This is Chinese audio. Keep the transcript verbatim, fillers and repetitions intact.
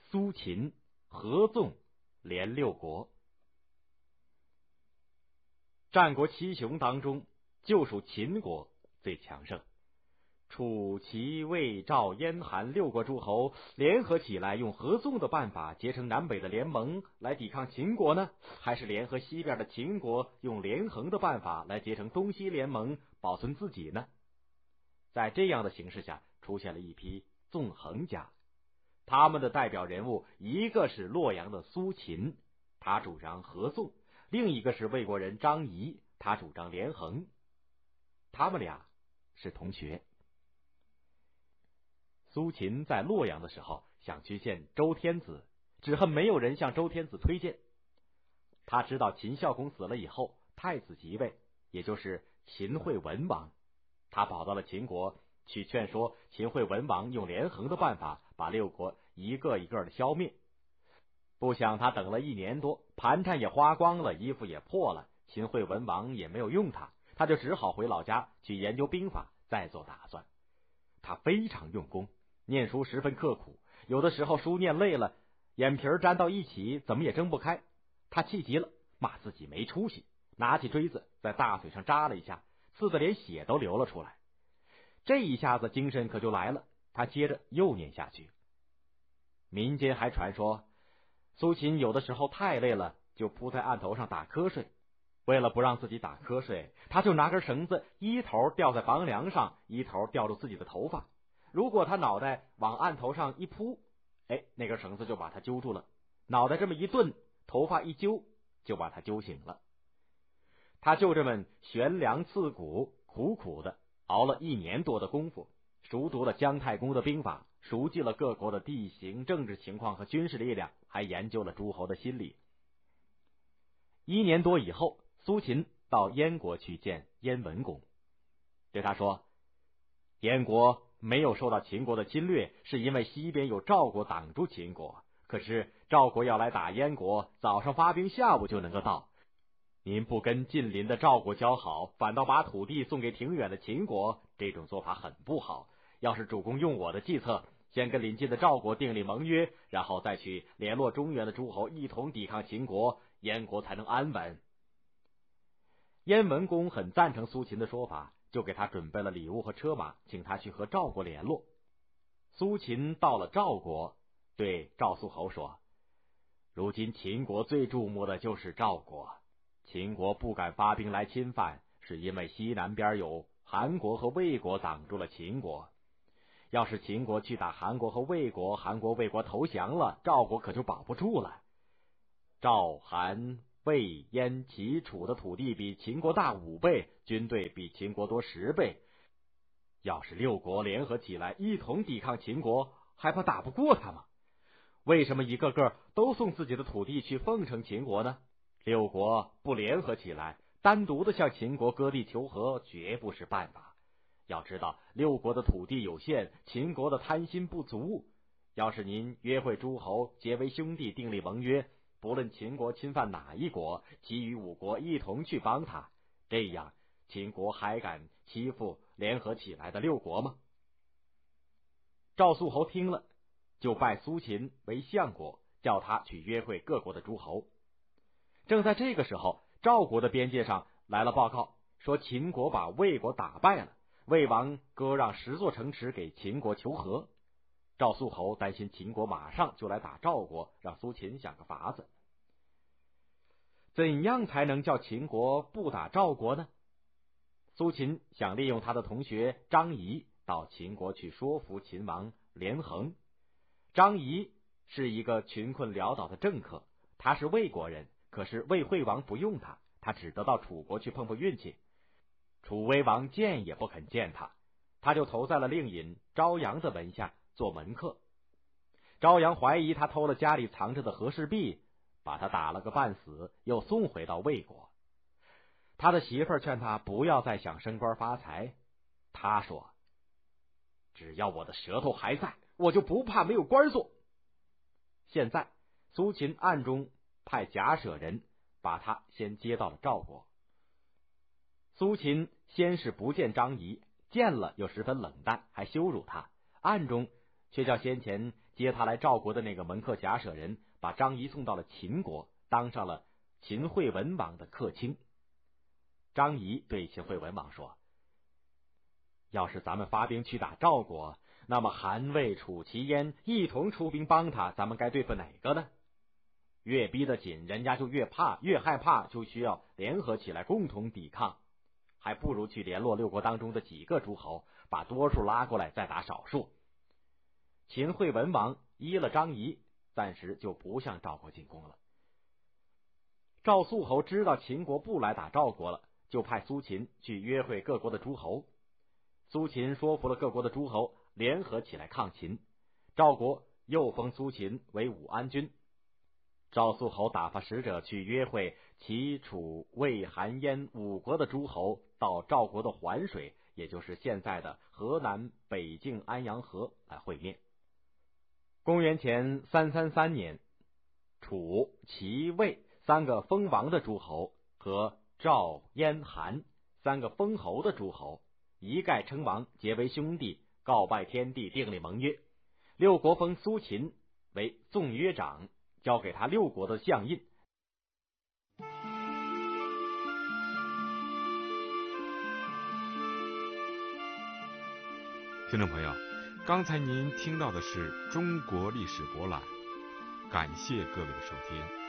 苏秦、合纵连六国。战国七雄当中，就属秦国最强盛。楚、齐、魏、赵、燕、韩六国诸侯联合起来，用合纵的办法结成南北的联盟来抵抗秦国呢？还是联合西边的秦国用连横的办法来结成东西联盟，保存自己呢？在这样的形势下，出现了一批纵横家。他们的代表人物，一个是洛阳的苏秦，他主张合纵；另一个是魏国人张仪，他主张连横。他们俩是同学。苏秦在洛阳的时候想去见周天子，只恨没有人向周天子推荐。他知道秦孝公死了以后，太子即位，也就是秦惠文王。他跑到了秦国，去劝说秦惠文王用连横的办法把六国一个一个的消灭。不想他等了一年多，盘缠也花光了，衣服也破了，秦惠文王也没有用他，他就只好回老家去研究兵法，再做打算。他非常用功，念书十分刻苦，有的时候书念累了，眼皮粘到一起，怎么也睁不开。他气急了，骂自己没出息，拿起锥子在大腿上扎了一下，刺得连血都流了出来。这一下子精神可就来了，他接着又念下去。民间还传说，苏秦有的时候太累了，就扑在案头上打瞌睡。为了不让自己打瞌睡，他就拿根绳子，一头吊在房梁上，一头吊住自己的头发。如果他脑袋往案头上一扑，哎，那根绳子就把他揪住了，脑袋这么一顿，头发一揪，就把他揪醒了。他就这么悬梁刺股，苦苦的熬了一年多的功夫，熟读了姜太公的兵法，熟记了各国的地形、政治情况和军事力量，还研究了诸侯的心理。一年多以后，苏秦到燕国去见燕文公，对他说，燕国没有受到秦国的侵略，是因为西边有赵国挡住秦国，可是赵国要来打燕国，早上发兵，下午就能够到。您不跟近邻的赵国交好，反倒把土地送给挺远的秦国，这种做法很不好。要是主公用我的计策，先跟邻近的赵国订立盟约，然后再去联络中原的诸侯，一同抵抗秦国，燕国才能安稳。燕文公很赞成苏秦的说法，就给他准备了礼物和车马，请他去和赵国联络。苏秦到了赵国，对赵肃侯说，如今秦国最注目的就是赵国，秦国不敢发兵来侵犯，是因为西南边有韩国和魏国挡住了秦国。要是秦国去打韩国和魏国，韩国魏国投降了，赵国可就保不住了。赵、韩、魏、燕、齐、楚的土地比秦国大五倍，军队比秦国多十倍。要是六国联合起来一同抵抗秦国，还怕打不过他吗？为什么一个个都送自己的土地去奉承秦国呢？六国不联合起来，单独的向秦国割地求和，绝不是办法。要知道，六国的土地有限，秦国的贪心不足。要是您约会诸侯，结为兄弟，订立盟约，不论秦国侵犯哪一国，其余五国一同去帮他，这样秦国还敢欺负联合起来的六国吗？赵肃侯听了，就拜苏秦为相国，叫他去约会各国的诸侯。正在这个时候，赵国的边界上来了报告，说秦国把魏国打败了，魏王割让十座城池给秦国求和。赵肃侯担心秦国马上就来打赵国，让苏秦想个法子。怎样才能叫秦国不打赵国呢？苏秦想利用他的同学张仪到秦国去说服秦王连横。张仪是一个穷困潦倒的政客，他是魏国人，可是魏惠王不用他，他只得到楚国去碰碰运气。楚威王见也不肯见他，他就投在了令尹昭阳的门下做门客。昭阳怀疑他偷了家里藏着的和氏璧，把他打了个半死，又送回到魏国。他的媳妇儿劝他不要再想升官发财，他说，只要我的舌头还在，我就不怕没有官做。现在苏秦暗中派贾舍人把他先接到了赵国。苏秦先是不见张仪，见了又十分冷淡，还羞辱他，暗中却叫先前接他来赵国的那个门客贾舍人，把张仪送到了秦国，当上了秦惠文王的客卿。张仪对秦惠文王说：要是咱们发兵去打赵国，那么韩魏楚齐燕一同出兵帮他，咱们该对付哪个呢？越逼得紧，人家就越怕，越害怕，就需要联合起来共同抵抗，还不如去联络六国当中的几个诸侯，把多数拉过来，再打少数。秦惠文王依了张仪，暂时就不向赵国进攻了。赵肃侯知道秦国不来打赵国了，就派苏秦去约会各国的诸侯。苏秦说服了各国的诸侯，联合起来抗秦。赵国又封苏秦为武安君。赵肃侯打发使者去约会齐、楚、魏、韩、燕五国的诸侯，到赵国的环水，也就是现在的河南北境安阳河来会面。公元前三三三年，楚、齐、魏三个封王的诸侯和赵、燕、韩三个封侯的诸侯一概称王，结为兄弟，告拜天地，订立盟约。六国封苏秦为纵约长，交给他六国的相印。 听众朋友，刚才您听到的是中国历史博览，感谢各位的收听。